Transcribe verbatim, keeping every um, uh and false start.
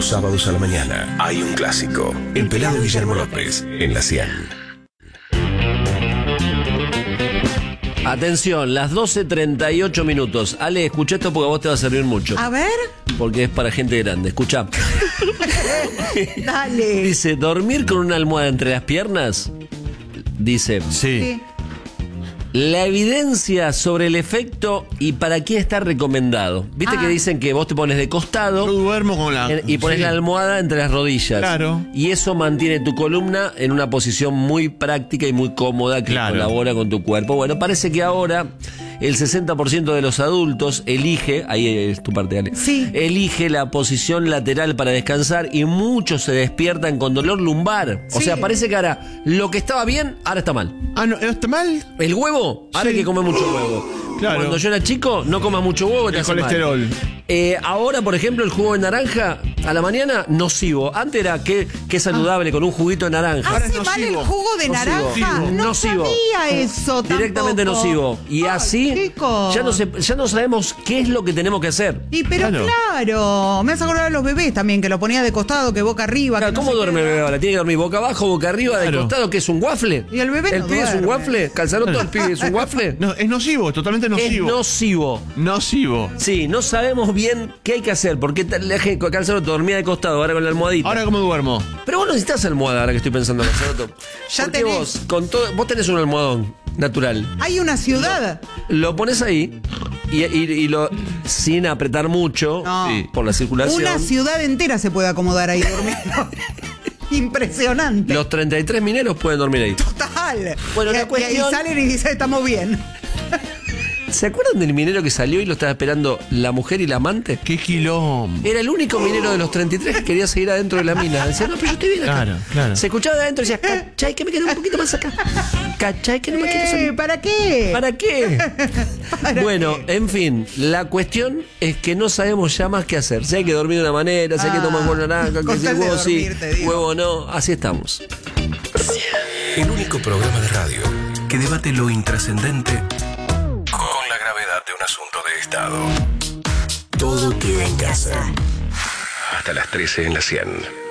Los sábados a la mañana hay un clásico. El pelado Guillermo López en la cien. Atención, las doce treinta y ocho minutos. Ale, escucha esto porque a vos te va a servir mucho. A ver. Porque es para gente grande. Escucha. Dale. Dice, dormir con una almohada entre las piernas. Dice, Sí. Sí. la evidencia sobre el efecto y para qué está recomendado. Viste Ah. que dicen que vos te pones de costado Yo duermo con la... en- y pones sí. la almohada entre las rodillas. Claro. Y eso mantiene tu columna en una posición muy práctica y muy cómoda que Claro. colabora con tu cuerpo. Bueno, parece que ahora el sesenta por ciento de los adultos elige, ahí es tu parte, Ale, Sí. elige la posición lateral para descansar y muchos se despiertan con dolor lumbar. O Sí. sea, parece que ahora lo que estaba bien, ahora está mal. Ah, ¿no, ¿no está mal? El huevo, ahora hay Sí. que comer mucho huevo. Claro. Cuando yo era chico, no comas mucho huevo, te El hace mal. colesterol. Eh, ahora, por ejemplo, el jugo de naranja a la mañana, nocivo. Antes era que, que saludable con un juguito de naranja. Ahora ¿Hace es mal el nocivo. jugo de Nocivo. naranja? Nocivo. No Nocivo. sabía eso tampoco. Directamente nocivo. Y Ay, así chicos. ya no, se, ya no sabemos qué es lo que tenemos que hacer. Y pero Claro. claro. me hace acordar a los bebés también, que lo ponía de costado, que boca arriba. Claro, que no ¿cómo sé duerme el qué. bebé ahora? ¿Tiene que dormir boca abajo, boca arriba, de Claro. costado? ¿Qué es un waffle? Y el bebé ¿El no pibe es un duerme. waffle? ¿Calzaroto el pibe es un waffle? No, es nocivo, es totalmente Es nocivo. nocivo. Nocivo. Sí, no sabemos bien qué hay que hacer. Porque la gente Calzaroto dormía de costado, ahora con la almohadita. Ahora, ¿cómo duermo? Pero vos no necesitas almohada, ahora que estoy pensando, Calzaroto. Ya Porque tenés. vos, con todo, vos tenés un almohadón natural. Hay una ciudad. Lo pones ahí y, y- y lo sin apretar mucho No. sí, por la circulación. Una ciudad entera se puede acomodar ahí durmiendo. Impresionante. Los treinta y tres mineros pueden dormir ahí. Total. Bueno, y, la y- cuestión- y salen y dicen, estamos bien. ¿Se acuerdan del minero que salió y lo estaba esperando la mujer y la amante? Qué quilombo. Era el único minero de los treinta y tres que quería seguir adentro de la mina. Decía, no, pero yo estoy bien acá. Claro, claro. Se escuchaba de adentro y decía, ¿cachai que me quedo un poquito más acá? ¿Cachai que no me quiero Eh, salir? ¿Para qué? ¿Para qué? ¿Para Bueno, qué? en fin, la cuestión es que no sabemos ya más qué hacer. Si hay que dormir de una manera, si hay que Ah, tomar con naranja, que con si tal de huevo sí, dormir, te digo. huevo no, así estamos. El único programa de radio que debate lo intrascendente con la gravedad de un asunto de Estado. Todo queda en casa. Hasta las trece en la cien.